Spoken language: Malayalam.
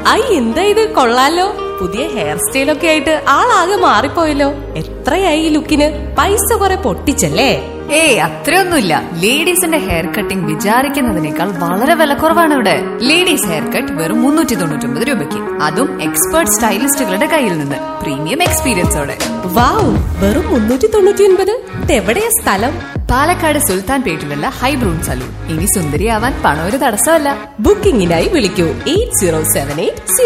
എന്താ ഇത് കൊള്ളാലോ. പുതിയ ഹെയർ സ്റ്റൈലൊക്കെ ആയിട്ട് ആളാകെ മാറിപ്പോയല്ലോ. എത്രയായി ഈ ലുക്കിന്? പൈസ കുറെ പൊട്ടിച്ചല്ലേ? ഏയ് അത്രയൊന്നുമില്ല. ലേഡീസിന്റെ ഹെയർ കട്ടിംഗ് വിചാരിക്കുന്നതിനേക്കാൾ വളരെ വിലക്കുറവാണ് ഇവിടെ. ലേഡീസ് ഹെയർ കട്ട് വെറും 399 രൂപയ്ക്ക്, അതും എക്സ്പേർട്ട് സ്റ്റൈലിസ്റ്റുകളുടെ കയ്യിൽ നിന്ന്, പ്രീമിയം എക്സ്പീരിയൻസോടെ. വാവ്, വെറും 399. ഇതെവിടെയാ സ്ഥലം? പാലക്കാട് സുൽത്താൻ പേട്ടിലുള്ള ഹൈബ്രൂൺ സലൂൺ. ഇനി സുന്ദരിയാവാൻ പണം ഒരു തടസ്സമല്ല. ബുക്കിംഗിനായി വിളിക്കൂ 8078